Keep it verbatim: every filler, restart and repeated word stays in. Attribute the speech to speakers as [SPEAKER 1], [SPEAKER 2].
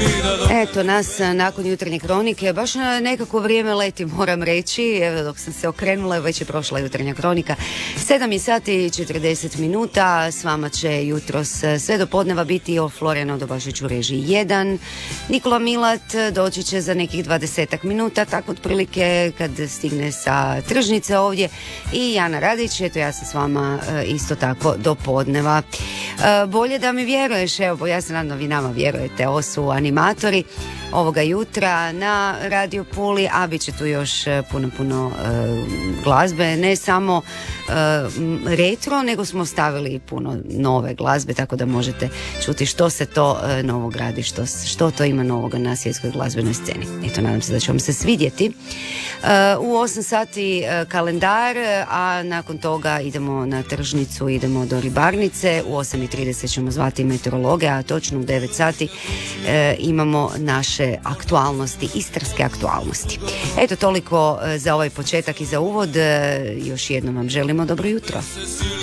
[SPEAKER 1] Eto nas nakon jutarnje kronike, baš nekako vrijeme leti, moram reći. Evo, dok sam se okrenula, već je prošla jutarnja kronika. sedam je sati i četrdeset minuta, s vama će jutros sve do podneva biti o Florianu Dobašiću u režiji jedan. Nikola Milat doći će za nekih dvadesetak minuta, tako otprilike kad stigne sa tržnice ovdje. I Jana Radić, eto ja sam s vama isto tako do podneva. Bolje da mi vjeruješ, evo ja se nadam vi nama vjerujete, ovo su animatori ovoga jutra na Radio Puli, a bit će tu još puno, puno e, glazbe, ne samo e, retro, nego smo stavili puno nove glazbe, tako da možete čuti što se to e, novo gradi, što, što to ima novoga na svjetskoj glazbenoj sceni. Eto, nadam se da će vam se svidjeti. E, u osam sati e, kalendar, a nakon toga idemo na tržnicu, idemo do ribarnice, u osam i trideset ćemo zvati meteorologe, a točno u devet sati e, imamo naše aktualnosti, istarske aktualnosti. Eto, toliko za ovaj početak i za uvod. Još jednom vam želimo dobro jutro.